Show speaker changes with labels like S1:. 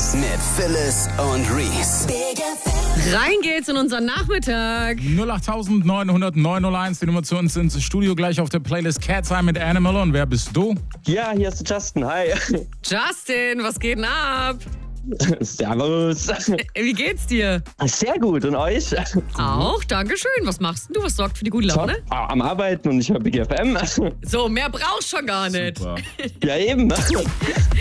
S1: mit Phyllis und Reese.
S2: Rein geht's in unseren Nachmittag.
S3: 0890901, die Nummer zu uns ins Studio, gleich auf der Playlist Cat's Eye mit Animal. Und wer bist du?
S4: Ja, hier ist der Justin. Hi.
S2: Justin, was geht denn ab?
S4: Servus.
S2: Wie geht's dir?
S4: Sehr gut. Und euch?
S2: Auch, dankeschön. Was machst denn du? Was sorgt für die gute Laune?
S4: Am Arbeiten und ich höre Big FM.
S2: So, mehr brauchst schon gar nicht.
S3: Super.
S4: Ja, eben.